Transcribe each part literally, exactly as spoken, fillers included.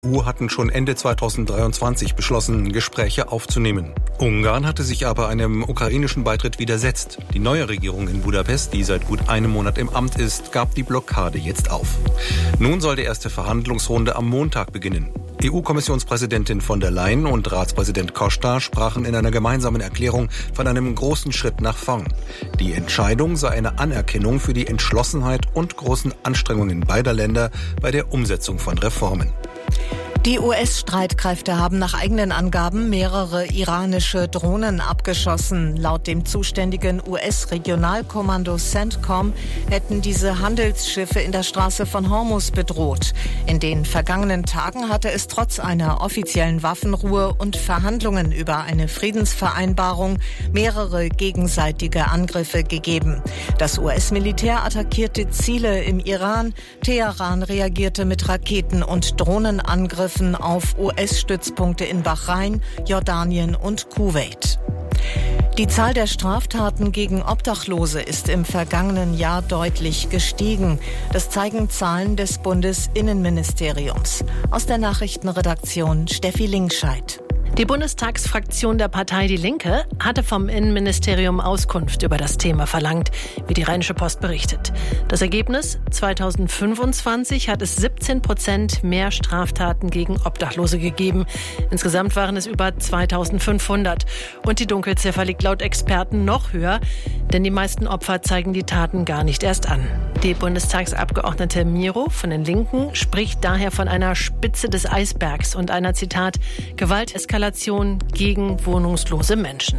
E U hatten schon Ende zweitausenddreiundzwanzig beschlossen, Gespräche aufzunehmen. Ungarn hatte sich aber einem ukrainischen Beitritt widersetzt. Die neue Regierung in Budapest, die seit gut einem Monat im Amt ist, gab die Blockade jetzt auf. Nun soll die erste Verhandlungsrunde am Montag beginnen. E U-Kommissionspräsidentin von der Leyen und Ratspräsident Costa sprachen in einer gemeinsamen Erklärung von einem großen Schritt nach vorn. Die Entscheidung sei eine Anerkennung für die Entschlossenheit und großen Anstrengungen beider Länder bei der Umsetzung von Reformen. Die U S-Streitkräfte haben nach eigenen Angaben mehrere iranische Drohnen abgeschossen. Laut dem zuständigen U S-Regionalkommando CENTCOM hätten diese Handelsschiffe in der Straße von Hormuz bedroht. In den vergangenen Tagen hatte es trotz einer offiziellen Waffenruhe und Verhandlungen über eine Friedensvereinbarung mehrere gegenseitige Angriffe gegeben. Das U S-Militär attackierte Ziele im Iran. Teheran reagierte mit Raketen- und Drohnenangriffen auf U S-Stützpunkte in Bahrain, Jordanien und Kuwait. Die Zahl der Straftaten gegen Obdachlose ist im vergangenen Jahr deutlich gestiegen. Das zeigen Zahlen des Bundesinnenministeriums. Aus der Nachrichtenredaktion Steffi Linkscheid. Die Bundestagsfraktion der Partei Die Linke hatte vom Innenministerium Auskunft über das Thema verlangt, wie die Rheinische Post berichtet. Das Ergebnis? zweitausendfünfundzwanzig hat es siebzehn Prozent mehr Straftaten gegen Obdachlose gegeben. Insgesamt waren es über zweitausendfünfhundert. Und die Dunkelziffer liegt laut Experten noch höher, denn die meisten Opfer zeigen die Taten gar nicht erst an. Die Bundestagsabgeordnete Miro von den Linken spricht daher von einer Spitze des Eisbergs und einer, Zitat, Gewalteskalation gegen wohnungslose Menschen.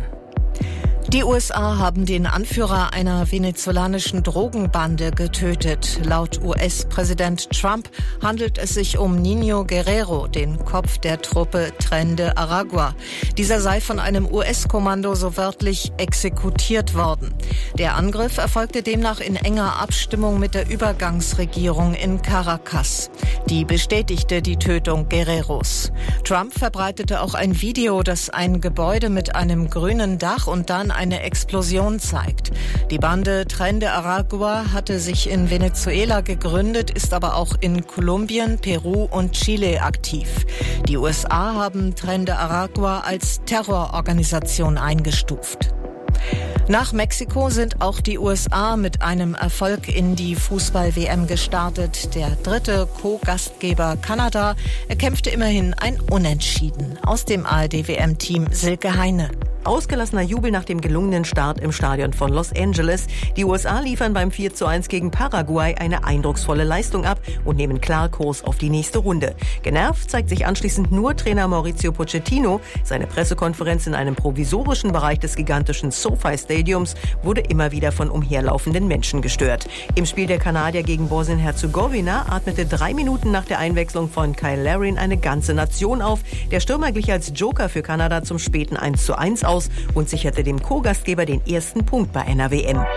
Die U S A haben den Anführer einer venezolanischen Drogenbande getötet. Laut U S-Präsident Trump handelt es sich um Nino Guerrero, den Kopf der Truppe Tren de Aragua. Dieser sei von einem U S-Kommando so wörtlich exekutiert worden. Der Angriff erfolgte demnach in enger Abstimmung mit der Übergangsregierung in Caracas. Die bestätigte die Tötung Guerreros. Trump verbreitete auch ein Video, das ein Gebäude mit einem grünen Dach und dann eine Explosion zeigt. Die Bande Tren de Aragua hatte sich in Venezuela gegründet, ist aber auch in Kolumbien, Peru und Chile aktiv. Die U S A haben Tren de Aragua als Terrororganisation eingestuft. Nach Mexiko sind auch die U S A mit einem Erfolg in die Fußball-W M gestartet. Der dritte Co-Gastgeber Kanada erkämpfte immerhin ein Unentschieden. Aus dem A R D-W M-Team Silke Heine. Ausgelassener Jubel nach dem gelungenen Start im Stadion von Los Angeles. Die U S A liefern beim vier zu eins gegen Paraguay eine eindrucksvolle Leistung ab und nehmen klar Kurs auf die nächste Runde. Genervt zeigt sich anschließend nur Trainer Mauricio Pochettino. Seine Pressekonferenz in einem provisorischen Bereich des gigantischen SoFi Stadiums wurde immer wieder von umherlaufenden Menschen gestört. Im Spiel der Kanadier gegen Bosnien-Herzegowina atmete drei Minuten nach der Einwechslung von Kyle Larin eine ganze Nation auf. Der Stürmer glich als Joker für Kanada zum späten eins zu eins aus und sicherte dem Co-Gastgeber den ersten Punkt bei einer W M.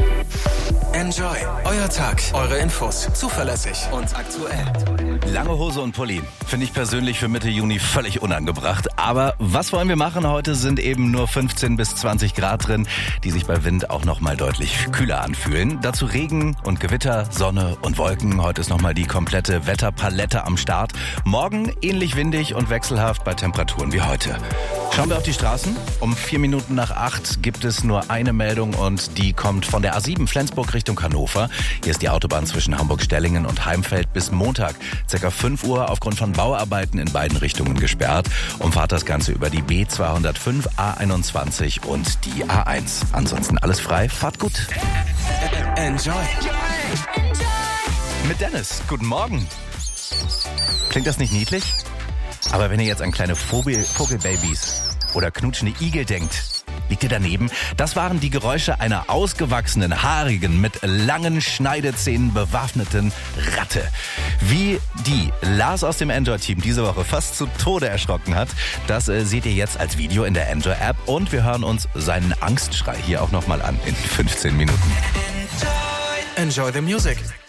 Enjoy. Euer Tag. Eure Infos. Zuverlässig und aktuell. Lange Hose und Pulli finde ich persönlich für Mitte Juni völlig unangebracht. Aber was wollen wir machen? Heute sind eben nur fünfzehn bis zwanzig Grad drin, die sich bei Wind auch nochmal deutlich kühler anfühlen. Dazu Regen und Gewitter, Sonne und Wolken. Heute ist nochmal die komplette Wetterpalette am Start. Morgen ähnlich windig und wechselhaft bei Temperaturen wie heute. Schauen wir auf die Straßen. Um vier Minuten nach acht gibt es nur eine Meldung und die kommt von der A sieben Flensburg Richtung Hannover. Hier ist die Autobahn zwischen Hamburg-Stellingen und Heimfeld bis Montag ca. fünf Uhr aufgrund von Bauarbeiten in beiden Richtungen gesperrt. Umfahrt das Ganze über die B zweihundertfünf, A einundzwanzig und die A eins. Ansonsten alles frei, fahrt gut. Enjoy. Mit Dennis, guten Morgen. Klingt das nicht niedlich? Aber wenn ihr jetzt an kleine Vogel, Vogelbabys oder knutschende Igel denkt, liegt ihr daneben? Das waren die Geräusche einer ausgewachsenen, haarigen, mit langen Schneidezähnen bewaffneten Ratte. Wie die Lars aus dem Enjoy-Team diese Woche fast zu Tode erschrocken hat, das äh, seht ihr jetzt als Video in der Enjoy-App und wir hören uns seinen Angstschrei hier auch nochmal an in fünfzehn Minuten. Enjoy the music.